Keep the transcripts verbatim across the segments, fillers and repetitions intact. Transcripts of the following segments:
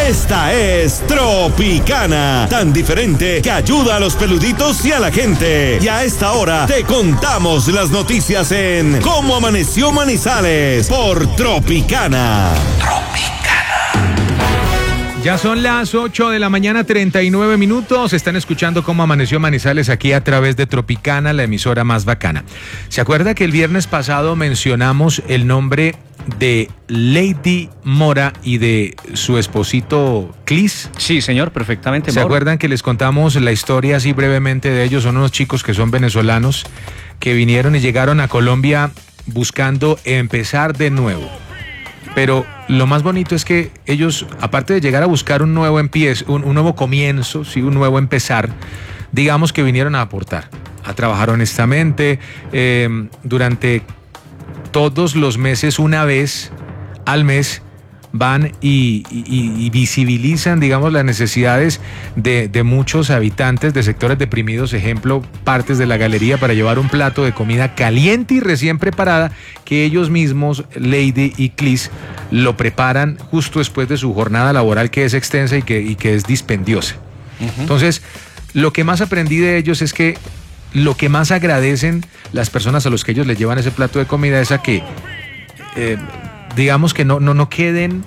Esta es Tropicana, tan diferente que ayuda a los peluditos y a la gente. Y a esta hora te contamos las noticias en Cómo Amaneció Manizales por Tropicana. Tropicana. Ya son las ocho de la mañana, treinta y nueve minutos. Están escuchando Cómo Amaneció Manizales aquí a través de Tropicana, la emisora más bacana. ¿Se acuerda que el viernes pasado mencionamos el nombre de Lady Mora y de su esposito Clis? Sí, señor, perfectamente. ¿Se Mauro. acuerdan que les contamos la historia así brevemente de ellos? Son unos chicos que son venezolanos que vinieron y llegaron a Colombia buscando empezar de nuevo. Pero lo más bonito es que ellos, aparte de llegar a buscar un nuevo empiezo, un, un nuevo comienzo, sí, un nuevo empezar, digamos que vinieron a aportar, a trabajar honestamente eh, durante todos los meses, una vez al mes, van y, y, y visibilizan, digamos, las necesidades de, de muchos habitantes de sectores deprimidos, ejemplo, partes de la galería, para llevar un plato de comida caliente y recién preparada que ellos mismos, Lady y Clis, lo preparan justo después de su jornada laboral, que es extensa y que, y que es dispendiosa. Uh-huh. Entonces, lo que más aprendí de ellos es que lo que más agradecen las personas a los que ellos les llevan ese plato de comida es a que eh, digamos que no, no, no queden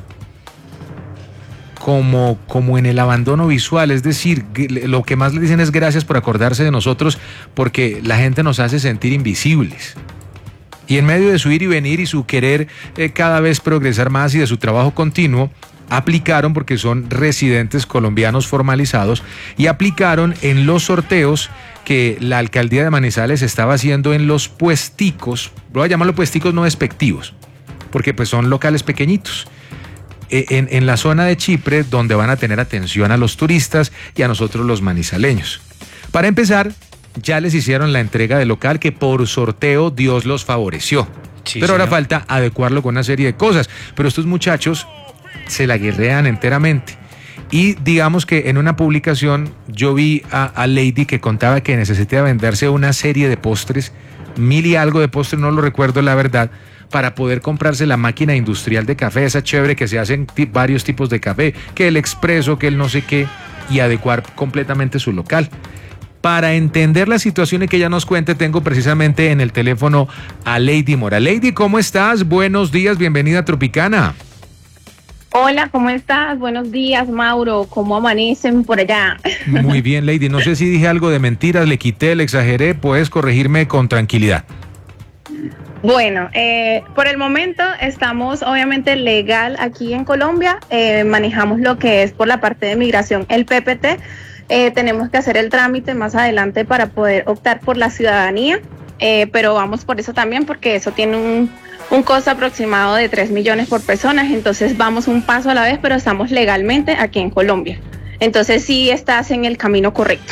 como, como en el abandono visual, es decir, lo que más le dicen es gracias por acordarse de nosotros, porque la gente nos hace sentir invisibles. Y en medio de su ir y venir y su querer eh, cada vez progresar más y de su trabajo continuo, aplicaron, porque son residentes colombianos formalizados, y aplicaron en los sorteos que la alcaldía de Manizales estaba haciendo en los puesticos, voy a llamarlo puesticos no despectivos, porque pues son locales pequeñitos, en, en la zona de Chipre, donde van a tener atención a los turistas y a nosotros los manizaleños. Para empezar, ya les hicieron la entrega del local que por sorteo Dios los favoreció. Sí, pero señor. Ahora falta adecuarlo con una serie de cosas. Pero estos muchachos se la guerrean enteramente. Y digamos que en una publicación yo vi a, a Lady que contaba que necesitaba venderse una serie de postres, mil y algo de postres, no lo recuerdo la verdad, para poder comprarse la máquina industrial de café, esa chévere que se hacen t- varios tipos de café, que el expreso, que el no sé qué, y adecuar completamente su local. Para entender la situación y que ella nos cuente, tengo precisamente en el teléfono a Lady Mora. Lady, ¿cómo estás? Buenos días, bienvenida a Tropicana. Hola, ¿cómo estás? Buenos días, Mauro. ¿Cómo amanecen por allá? Muy bien, Lady. No sé si dije algo de mentiras, le quité, le exageré, puedes corregirme con tranquilidad. Bueno, eh, por el momento estamos obviamente legal aquí en Colombia, eh, manejamos lo que es por la parte de migración, el P P T, eh, tenemos que hacer el trámite más adelante para poder optar por la ciudadanía, eh, pero vamos por eso también porque eso tiene un, un costo aproximado de tres millones por personas, entonces vamos un paso a la vez, pero estamos legalmente aquí en Colombia. Entonces sí estás en el camino correcto.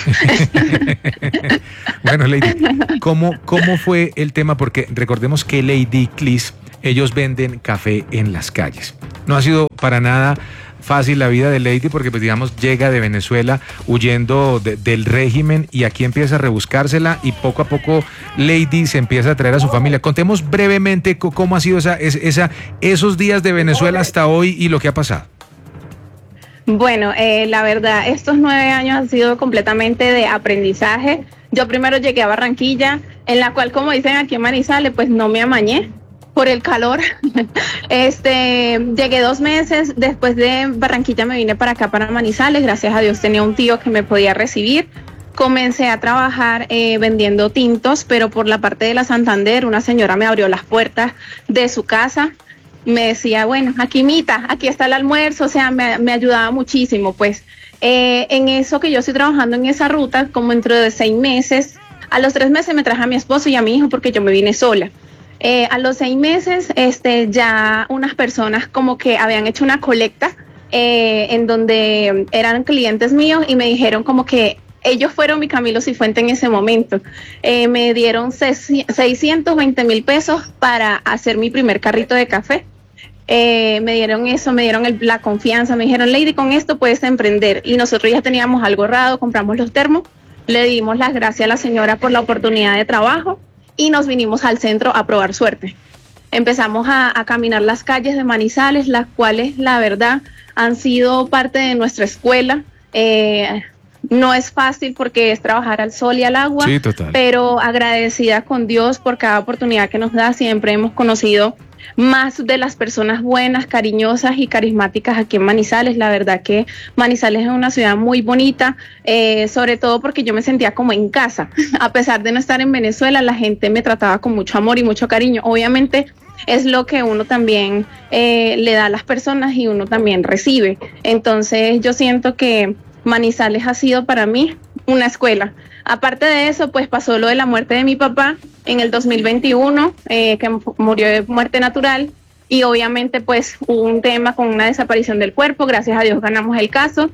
Bueno, Lady, ¿cómo, ¿cómo fue el tema? Porque recordemos que Lady Clis, ellos venden café en las calles. No ha sido para nada fácil la vida de Lady porque, pues digamos, llega de Venezuela huyendo de, del régimen y aquí empieza a rebuscársela y poco a poco Lady se empieza a traer a su familia. Contemos brevemente cómo ha sido esa, esa, esos días de Venezuela hasta hoy y lo que ha pasado. Bueno, eh, la verdad, estos nueve años han sido completamente de aprendizaje. Yo primero llegué a Barranquilla, en la cual, como dicen aquí en Manizales, pues no me amañé por el calor. este, llegué dos meses, después de Barranquilla me vine para acá, para Manizales. Gracias a Dios tenía un tío que me podía recibir. Comencé a trabajar eh, vendiendo tintos, pero por la parte de la Santander, una señora me abrió las puertas de su casa. Me decía, bueno, aquí Mita, aquí está el almuerzo, o sea, me, me ayudaba muchísimo, pues. Eh, en eso que yo estoy trabajando en esa ruta, como dentro de seis meses, a los tres meses me traje a mi esposo y a mi hijo porque yo me vine sola. Eh, a los seis meses, este, ya unas personas como que habían hecho una colecta eh, en donde eran clientes míos y me dijeron como que ellos fueron mi Camilo Cifuentes en ese momento. Eh, me dieron seiscientos veinte mil pesos para hacer mi primer carrito de café. Eh, me dieron eso, me dieron el, la confianza, me dijeron, Lady, con esto puedes emprender. Y nosotros ya teníamos algo ahorrado, compramos los termos, le dimos las gracias a la señora por la oportunidad de trabajo y nos vinimos al centro a probar suerte. Empezamos a, a caminar las calles de Manizales, las cuales, la verdad, han sido parte de nuestra escuela. Eh, no es fácil porque es trabajar al sol y al agua, sí, total. Pero agradecida con Dios por cada oportunidad que nos da. Siempre hemos conocido más de las personas buenas, cariñosas y carismáticas aquí en Manizales. La verdad que Manizales es una ciudad muy bonita, eh, sobre todo porque yo me sentía como en casa. A pesar de no estar en Venezuela, la gente me trataba con mucho amor y mucho cariño. Obviamente es lo que uno también eh, le da a las personas y uno también recibe. Entonces yo siento que Manizales ha sido para mí una escuela. Aparte de eso, pues pasó lo de la muerte de mi papá en el dos mil veintiuno, eh, que murió de muerte natural, y obviamente pues hubo un tema con una desaparición del cuerpo. Gracias a Dios ganamos el caso.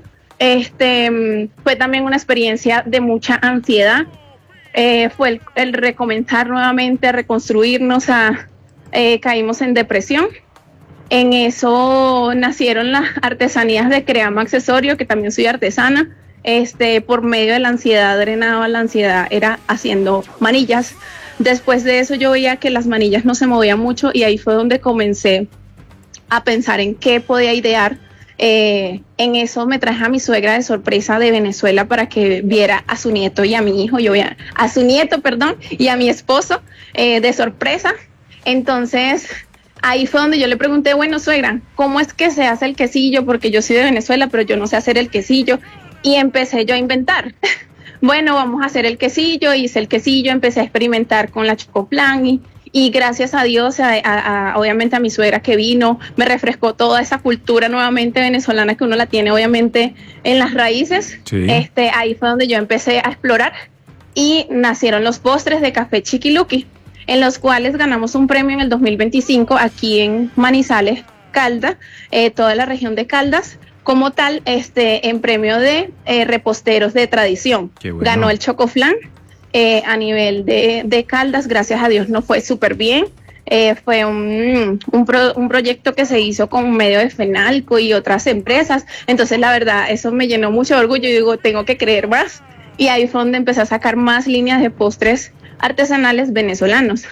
Este fue también una experiencia de mucha ansiedad. Eh, fue el, el recomenzar nuevamente, a reconstruirnos, a, eh, caímos en depresión. En eso nacieron las artesanías de Creama Accesorio, que también soy artesana. Este, por medio de la ansiedad, drenaba la ansiedad, era haciendo manillas. Después de eso yo veía que las manillas no se movían mucho y ahí fue donde comencé a pensar en qué podía idear. Eh, en eso me traje a mi suegra de sorpresa de Venezuela para que viera a su nieto y a mi hijo, yo a, a su nieto, perdón, y a mi esposo eh, de sorpresa. Entonces ahí fue donde yo le pregunté, bueno, suegra, ¿cómo es que se hace el quesillo? Porque yo soy de Venezuela, pero yo no sé hacer el quesillo. Y empecé yo a inventar. Bueno, vamos a hacer el quesillo, hice el quesillo, empecé a experimentar con la chocoplan y, y gracias a Dios, a, a, a, obviamente a mi suegra que vino, me refrescó toda esa cultura nuevamente venezolana que uno la tiene obviamente en las raíces. Sí. Este, ahí fue donde yo empecé a explorar y nacieron los postres de Café Chiquiluqui, en los cuales ganamos un premio en el dos mil veinticinco aquí en Manizales, Caldas, eh, toda la región de Caldas. Como tal, este, en premio de eh, reposteros de tradición. Bueno. Ganó el Chocoflan eh, a nivel de, de Caldas, gracias a Dios nos fue súper bien. Eh, fue un, un, pro, un proyecto que se hizo con medio de FENALCO y otras empresas. Entonces, la verdad, eso me llenó mucho de orgullo. Yo digo, tengo que creer más. Y ahí fue donde empecé a sacar más líneas de postres artesanales venezolanos.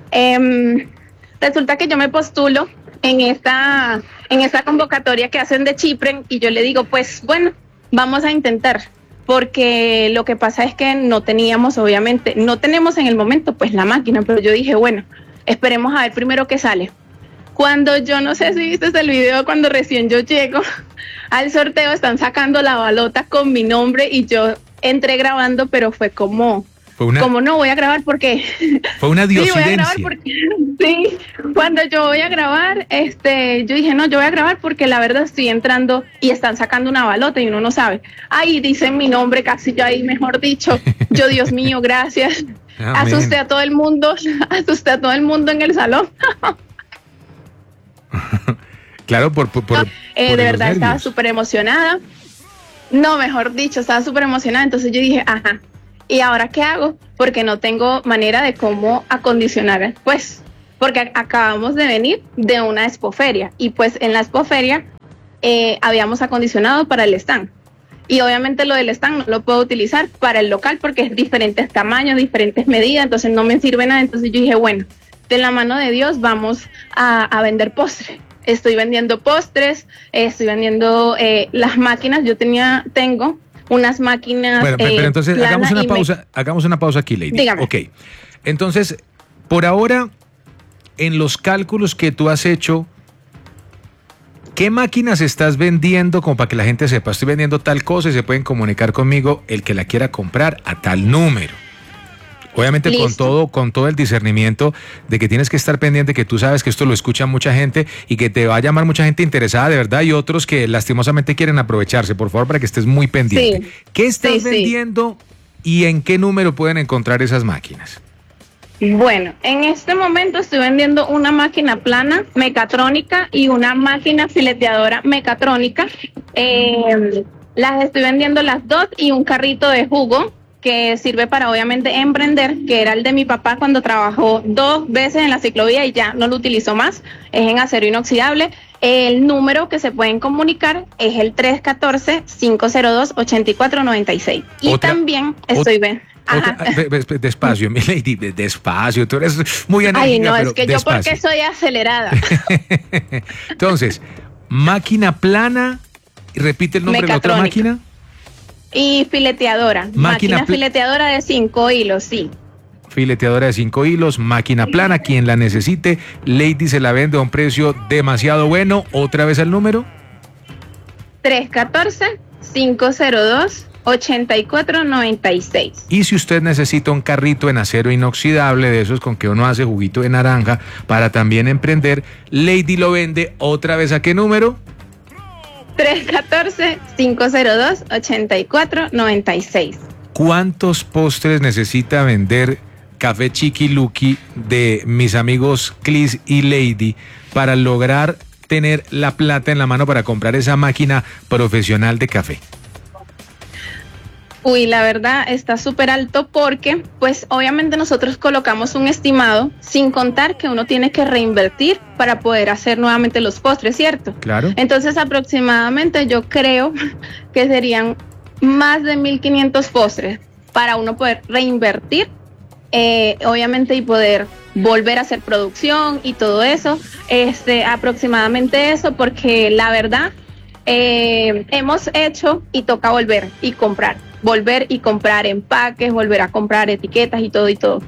Eh, resulta que yo me postulo en esta, en esta convocatoria que hacen de Chipren y yo le digo, pues bueno, vamos a intentar, porque lo que pasa es que no teníamos, obviamente, no tenemos en el momento pues la máquina, pero yo dije, bueno, esperemos a ver primero qué sale. Cuando yo no sé si viste el video, cuando recién yo llego al sorteo, están sacando la balota con mi nombre y yo entré grabando, pero fue como... Fue una, como no voy a grabar porque fue una diosidencia. Sí, voy a grabar porque sí, cuando yo voy a grabar, este, yo dije no, yo voy a grabar porque la verdad estoy entrando y están sacando una balota y uno no sabe. Ahí dicen mi nombre casi yo ahí, mejor dicho. Yo, Dios mío, gracias. Amén. Asusté a todo el mundo, asusté a todo el mundo en el salón. Claro, por, por, por, no, eh, por de verdad nervios. Estaba súper emocionada. No, mejor dicho, estaba súper emocionada. Entonces yo dije, ajá. ¿Y ahora qué hago? Porque no tengo manera de cómo acondicionar, pues, porque acabamos de venir de una expoferia y pues en la expoferia eh, habíamos acondicionado para el stand y obviamente lo del stand no lo puedo utilizar para el local porque es diferentes tamaños, diferentes medidas, entonces no me sirve nada. Entonces yo dije, bueno, de la mano de Dios vamos a, a vender postres. Estoy vendiendo postres, eh, estoy vendiendo eh, las máquinas, yo tenía, tengo... unas máquinas. Bueno, pero, eh, pero entonces hagamos una pausa, me... hagamos una pausa aquí, Lady. Dígame. Ok. Entonces, por ahora, en los cálculos que tú has hecho, ¿qué máquinas estás vendiendo? Como para que la gente sepa, estoy vendiendo tal cosa y se pueden comunicar conmigo el que la quiera comprar a tal número. Obviamente con todo, con todo el discernimiento de que tienes que estar pendiente, que tú sabes que esto lo escucha mucha gente y que te va a llamar mucha gente interesada de verdad y otros que lastimosamente quieren aprovecharse. Por favor, para que estés muy pendiente. Sí. ¿Qué estás sí, vendiendo sí. y en qué número pueden encontrar esas máquinas? Bueno, en este momento estoy vendiendo una máquina plana mecatrónica y una máquina fileteadora mecatrónica. Eh, las estoy vendiendo las dos y un carrito de jugo que sirve para obviamente emprender, que era el de mi papá cuando trabajó dos veces en la ciclovía y ya no lo utilizó más, es en acero inoxidable. El número que se pueden comunicar es el tres uno cuatro, cinco cero dos, ocho cuatro nueve seis. Y otra, también estoy bien. Ajá. Otra, despacio, mi lady, despacio, tú eres muy enérgica. Ay, no, pero es que despacio. Yo porque soy acelerada. Entonces, máquina plana, y repite el nombre de la otra máquina. Y fileteadora, máquina, máquina fileteadora de cinco hilos, sí. Fileteadora de cinco hilos, máquina plana, quien la necesite, Lady se la vende a un precio demasiado bueno. Otra vez el número. tres uno cuatro, cinco cero dos, ocho cuatro nueve seis. Y si usted necesita un carrito en acero inoxidable, de esos con que uno hace juguito de naranja, para también emprender, Lady lo vende. Otra vez, ¿a qué número? tres uno cuatro, cinco cero dos, ocho cuatro nueve seis. ¿Cuántos postres necesita vender Café Chiqui Luqui de mis amigos Clis y Lady para lograr tener la plata en la mano para comprar esa máquina profesional de café? Uy, la verdad está súper alto porque, pues obviamente nosotros colocamos un estimado sin contar que uno tiene que reinvertir para poder hacer nuevamente los postres, ¿cierto? Claro. Entonces aproximadamente yo creo que serían más de mil quinientos postres para uno poder reinvertir, eh, obviamente, y poder volver a hacer producción y todo eso, este, aproximadamente eso, porque la verdad eh, hemos hecho y toca volver y comprar. volver y comprar empaques, volver a comprar etiquetas y todo y todo.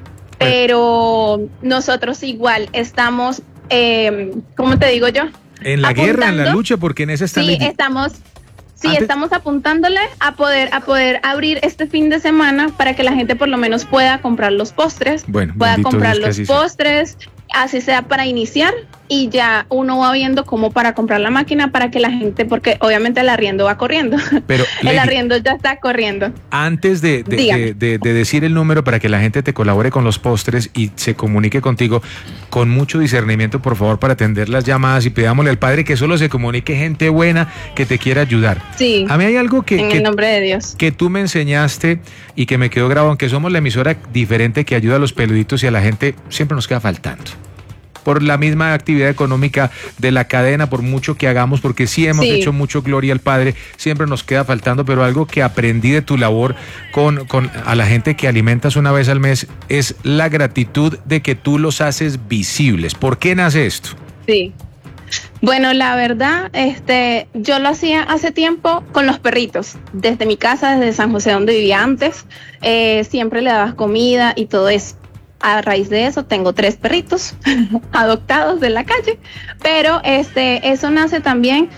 Pero nosotros igual estamos, eh, ¿cómo te digo yo? En la guerra, en la lucha, porque en esa está. Sí, estamos, sí, Antes... estamos apuntándole a poder, a poder abrir este fin de semana para que la gente por lo menos pueda comprar los postres, bueno, pueda comprar los postres, sea. así sea para iniciar, y ya uno va viendo cómo para comprar la máquina para que la gente, porque obviamente el arriendo va corriendo. Pero Lady, el arriendo ya está corriendo. Antes de, de, de, de, de decir el número para que la gente te colabore con los postres y se comunique contigo, con mucho discernimiento, por favor, para atender las llamadas, y pidámosle al Padre que solo se comunique gente buena que te quiera ayudar. Sí. A mí hay algo que, en que, el nombre de Dios, que tú me enseñaste y que me quedó grabado, aunque somos la emisora diferente que ayuda a los peluditos y a la gente, siempre nos queda faltando. Por la misma actividad económica de la cadena, por mucho que hagamos, porque sí hemos sí. hecho mucho gloria al Padre, siempre nos queda faltando, pero algo que aprendí de tu labor con, con a la gente que alimentas una vez al mes es la gratitud de que tú los haces visibles. ¿Por qué nace esto? Sí. Bueno, la verdad, este, yo lo hacía hace tiempo con los perritos, desde mi casa, desde San José, donde vivía antes, eh, siempre le dabas comida y todo eso. A raíz de eso tengo tres perritos adoptados de la calle, pero este eso nace también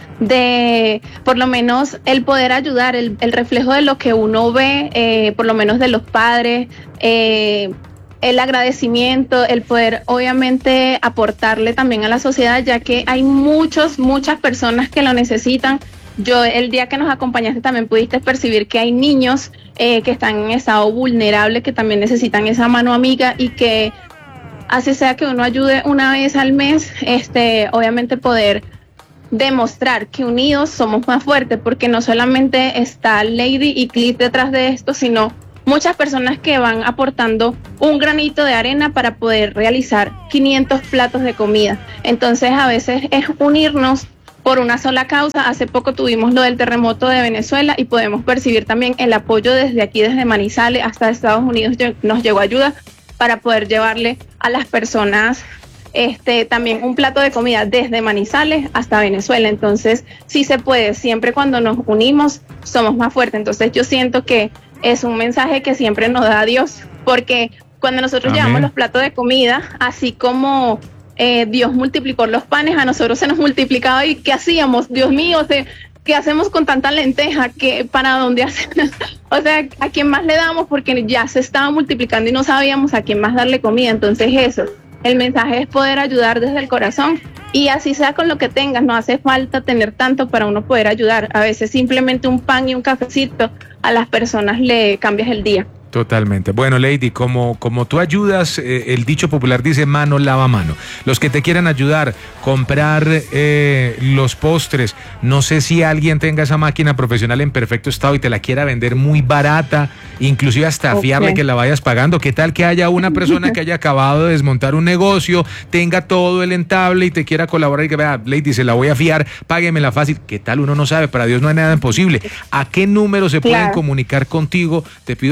de por lo menos el poder ayudar, el, el reflejo de lo que uno ve, eh, por lo menos de los padres, eh, el agradecimiento, el poder obviamente aportarle también a la sociedad, ya que hay muchos, muchas personas que lo necesitan. Yo el día que nos acompañaste también pudiste percibir que hay niños eh, que están en estado vulnerable, que también necesitan esa mano amiga, y que así sea que uno ayude una vez al mes, este, obviamente poder demostrar que unidos somos más fuertes, porque no solamente está Lady y Cliff detrás de esto, sino muchas personas que van aportando un granito de arena para poder realizar quinientos platos de comida. Entonces a veces es unirnos por una sola causa. Hace poco tuvimos lo del terremoto de Venezuela y podemos percibir también el apoyo desde aquí, desde Manizales hasta Estados Unidos, nos llegó ayuda para poder llevarle a las personas este también un plato de comida desde Manizales hasta Venezuela. Entonces sí se puede, siempre cuando nos unimos somos más fuertes. Entonces yo siento que es un mensaje que siempre nos da Dios, porque cuando nosotros Amén. llevamos los platos de comida, así como Eh, Dios multiplicó los panes, a nosotros se nos multiplicaba. ¿Y qué hacíamos? Dios mío, ¿qué hacemos con tanta lenteja? ¿Qué, ¿Para dónde hacemos? O sea, ¿a quién más le damos? Porque ya se estaba multiplicando y no sabíamos a quién más darle comida. Entonces eso, el mensaje es poder ayudar desde el corazón, y así sea con lo que tengas, no hace falta tener tanto para uno poder ayudar. A veces simplemente un pan y un cafecito a las personas le cambias el día. Totalmente. Bueno, Lady, como, como tú ayudas, eh, el dicho popular dice mano lava mano. Los que te quieran ayudar, comprar eh, los postres, no sé si alguien tenga esa máquina profesional en perfecto estado y te la quiera vender muy barata, inclusive hasta okay. fiarle que la vayas pagando. ¿Qué tal que haya una persona que haya acabado de desmontar un negocio, tenga todo el entable y te quiera colaborar y que vea, Lady, se la voy a fiar, páguemela fácil? ¿Qué tal? Uno no sabe, para Dios no hay nada imposible. ¿A qué número se pueden claro. comunicar contigo? Te pido con mucho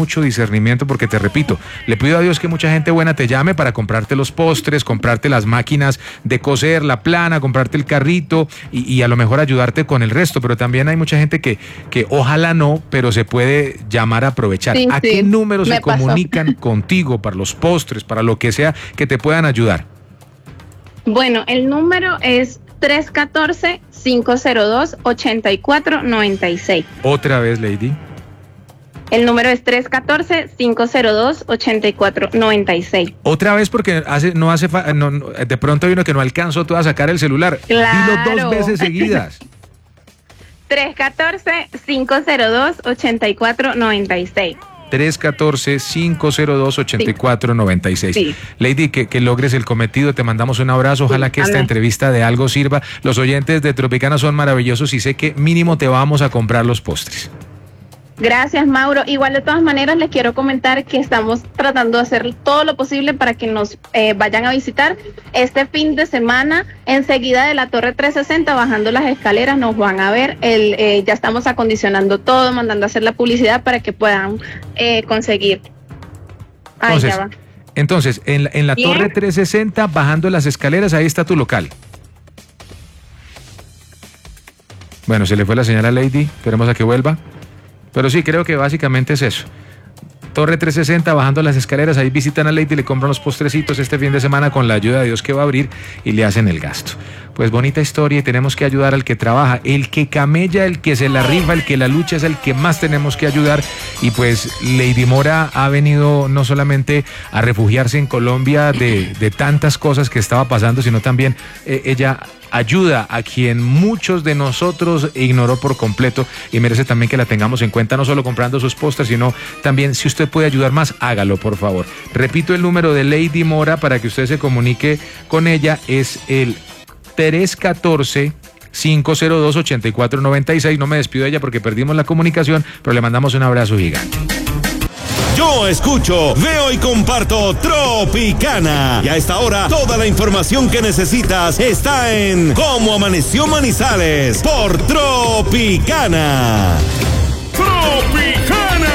mucho discernimiento, porque te repito, le pido a Dios que mucha gente buena te llame para comprarte los postres, comprarte las máquinas de coser, la plana, comprarte el carrito y, y a lo mejor ayudarte con el resto, pero también hay mucha gente que, que ojalá no, pero se puede llamar a aprovechar. Sí, ¿A sí, qué número se pasó. comunican contigo para los postres, para lo que sea que te puedan ayudar? Bueno, el número es tres uno cuatro, cinco cero dos, ocho cuatro nueve seis. Otra vez, Lady. El número es tres uno cuatro, cinco cero dos, ocho cuatro nueve seis. Otra vez, porque hace, no hace fa- no, no, de pronto hay uno que no alcanzó tú a sacar el celular. Claro. Dilo dos veces seguidas. tres uno cuatro, cinco cero dos, ocho cuatro nueve seis. tres uno cuatro, cinco cero dos, ocho cuatro nueve seis. Sí. Lady, que, que logres el cometido, te mandamos un abrazo, ojalá que esta Amén. entrevista de algo sirva. Los oyentes de Tropicana son maravillosos y sé que mínimo te vamos a comprar los postres. Gracias, Mauro. Igual de todas maneras les quiero comentar que estamos tratando de hacer todo lo posible para que nos eh, vayan a visitar este fin de semana. Enseguida de la Torre trescientos sesenta, bajando las escaleras, nos van a ver. El, eh, ya estamos acondicionando todo, mandando a hacer la publicidad para que puedan eh, conseguir. Ahí Entonces, ya va. entonces en, la- en la Bien. Torre trescientos sesenta, bajando las escaleras, ahí está tu local. Bueno, se le fue la señal a Lady, esperemos a que vuelva. Pero sí, creo que básicamente es eso. Torre trescientos sesenta, bajando las escaleras, ahí visitan a Lady, le compran los postrecitos este fin de semana con la ayuda de Dios que va a abrir y le hacen el gasto. Pues bonita historia y tenemos que ayudar al que trabaja, el que camella, el que se la rifa, el que la lucha es el que más tenemos que ayudar. Y pues Lady Mora ha venido no solamente a refugiarse en Colombia de, de tantas cosas que estaba pasando, sino también eh, ella ayuda a quien muchos de nosotros ignoró por completo y merece también que la tengamos en cuenta, no solo comprando sus postres, sino también si usted puede ayudar más, hágalo por favor. Repito el número de Lady Mora para que usted se comunique con ella, es el tres uno cuatro, cinco cero dos, ocho cuatro nueve seis. No me despido de ella porque perdimos la comunicación, pero le mandamos un abrazo gigante. Yo escucho, veo y comparto Tropicana. Y a esta hora, toda la información que necesitas está en Cómo Amaneció Manizales por Tropicana. ¡Tropicana!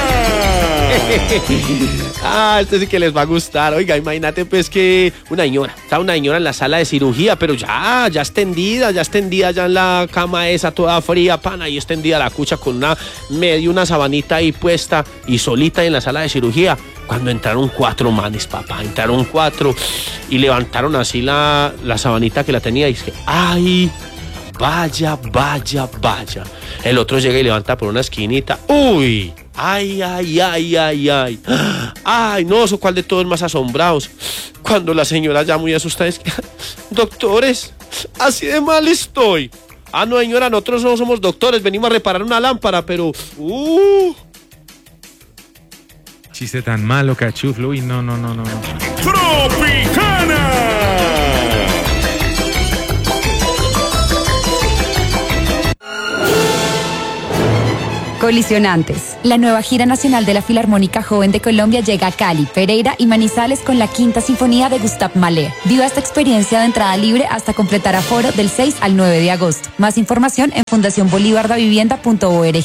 Ah, este sí que les va a gustar. Oiga, imagínate pues que una señora, está una señora en la sala de cirugía, pero ya, ya extendida, ya extendida ya en la cama esa toda fría, pana, y extendida la cucha con una medio, una sabanita ahí puesta y solita en la sala de cirugía. Cuando entraron cuatro manes, papá, entraron cuatro y levantaron así la, la sabanita que la tenía y dice, ay, vaya, vaya, vaya. El otro llega y levanta por una esquinita. Uy, ay, ay, ay, ay, ay. Ay, no, eso cuál de todos más asombrados. Cuando la señora ya muy asustada es que, doctores, así de mal estoy. Ah, no, señora, nosotros no somos doctores, venimos a reparar una lámpara, pero... Uh. Chiste tan malo, cachuflo. Uy, no, no, no, no, no. ¡Tropicana! Colisionantes. La nueva gira nacional de la Filarmónica Joven de Colombia llega a Cali, Pereira y Manizales con la quinta sinfonía de Gustave Mahler. Viva esta experiencia de entrada libre hasta completar aforo del seis al nueve de agosto. Más información en fundación bolívar da vivienda punto org.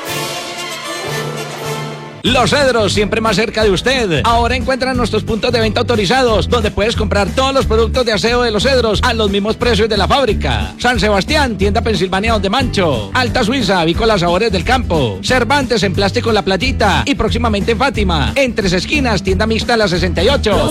Los Cedros, siempre más cerca de usted. Ahora encuentran nuestros puntos de venta autorizados, donde puedes comprar todos los productos de aseo de Los Cedros a los mismos precios de la fábrica. San Sebastián, tienda Pensilvania Donde Mancho. Alta Suiza, avícolas sabores del campo. Cervantes en plástico La Playita. Y próximamente en Fátima. En Tres Esquinas, tienda mixta La sesenta y ocho.